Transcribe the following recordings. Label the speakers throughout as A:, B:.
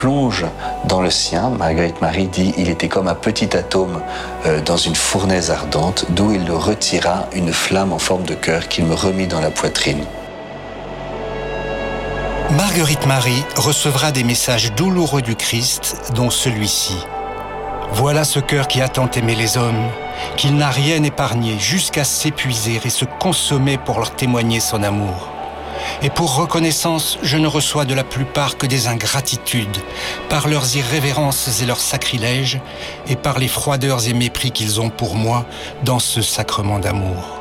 A: Plonge dans le sien, Marguerite Marie dit, il était comme un petit atome dans une fournaise ardente, d'où il le retira une flamme en forme de cœur qu'il me remit dans la poitrine.
B: Marguerite Marie recevra des messages douloureux du Christ, dont celui-ci. Voilà ce cœur qui a tant aimé les hommes, qu'il n'a rien épargné jusqu'à s'épuiser et se consommer pour leur témoigner son amour. Et pour reconnaissance, je ne reçois de la plupart que des ingratitudes, par leurs irrévérences et leurs sacrilèges, et par les froideurs et mépris qu'ils ont pour moi dans ce sacrement d'amour.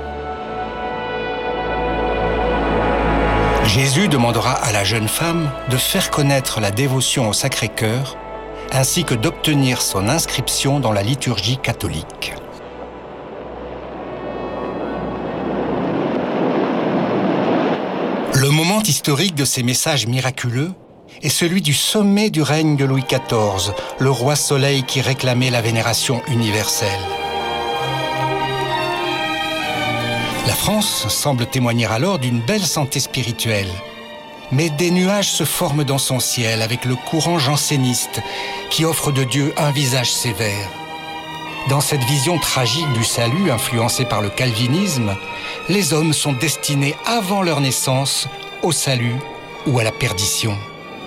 B: Jésus demandera à la jeune femme de faire connaître la dévotion au Sacré-Cœur, ainsi que d'obtenir son inscription dans la liturgie catholique. Le moment historique de ces messages miraculeux est celui du sommet du règne de Louis XIV, le roi Soleil qui réclamait la vénération universelle. La France semble témoigner alors d'une belle santé spirituelle. Mais des nuages se forment dans son ciel avec le courant janséniste qui offre de Dieu un visage sévère. Dans cette vision tragique du salut influencée par le calvinisme, les hommes sont destinés avant leur naissance au salut ou à la perdition.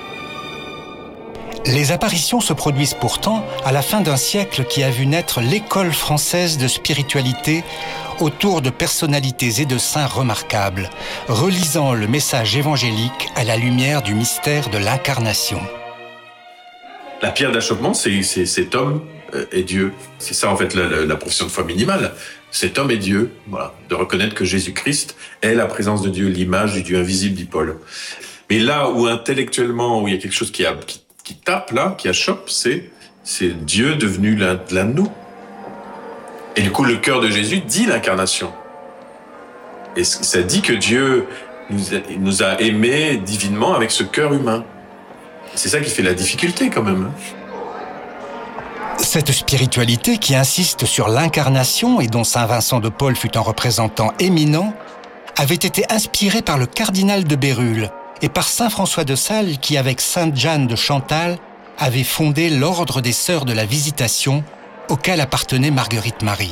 B: Les apparitions se produisent pourtant à la fin d'un siècle qui a vu naître l'école française de spiritualité autour de personnalités et de saints remarquables, relisant le message évangélique à la lumière du mystère de l'incarnation.
C: La pierre d'achoppement, c'est cet homme et Dieu. C'est ça en fait la profession de foi minimale. Cet homme est Dieu, voilà, de reconnaître que Jésus-Christ est la présence de Dieu, l'image du Dieu invisible, dit Paul. Mais là où intellectuellement, où il y a quelque chose qui tape là, qui achoppe, c'est Dieu devenu l'un de nous. Et du coup, le cœur de Jésus dit l'incarnation. Et ça dit que Dieu nous a aimés divinement avec ce cœur humain. C'est ça qui fait la difficulté quand même.
B: Cette spiritualité qui insiste sur l'incarnation et dont saint Vincent de Paul fut un représentant éminent, avait été inspirée par le cardinal de Bérulle et par saint François de Sales qui, avec sainte Jeanne de Chantal, avait fondé l'ordre des Sœurs de la Visitation auquel appartenait Marguerite Marie.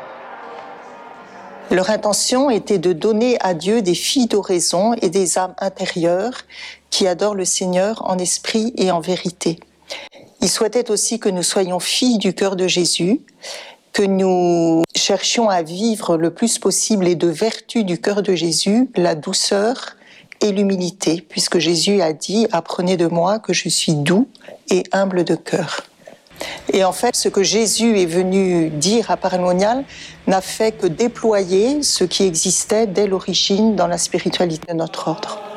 D: Leur intention était de donner à Dieu des filles d'oraison et des âmes intérieures qui adorent le Seigneur en esprit et en vérité. Ils souhaitaient aussi que nous soyons filles du cœur de Jésus, que nous cherchions à vivre le plus possible les deux vertus du cœur de Jésus, la douceur et l'humilité, puisque Jésus a dit « Apprenez de moi que je suis doux et humble de cœur ». Et en fait, ce que Jésus est venu dire à Parémonial n'a fait que déployer ce qui existait dès l'origine dans la spiritualité de notre ordre.